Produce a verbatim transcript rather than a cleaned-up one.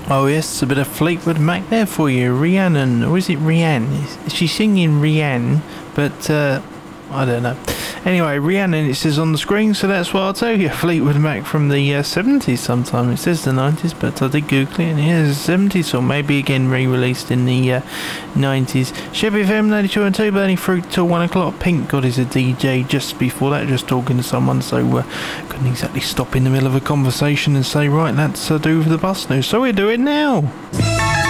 Oh yes, a bit of Fleetwood Mac there for you. Rhiannon, or is it Rihanna? She's singing Rihanna, but uh, I don't know. Anyway, Rhiannon, it says on the screen, so that's what I'll tell you. Fleetwood Mac from the uh, seventies sometime. It says the nineties, but I did Google it, and it is the seventies, or maybe again re-released in the uh, nineties. Chevy F M ninety-two and two, burning through till one o'clock. Pink God is a D J just before that, just talking to someone, so uh, couldn't exactly stop in the middle of a conversation and say, right, that's uh, do for the bus news, so we're doing now.